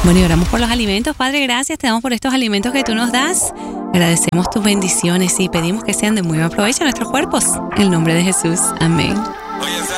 Bueno, y oramos por los alimentos. Padre, gracias. Te damos por estos alimentos que tú nos das. Agradecemos tus bendiciones y pedimos que sean de muy buen provecho a nuestros cuerpos. En el nombre de Jesús. Amén.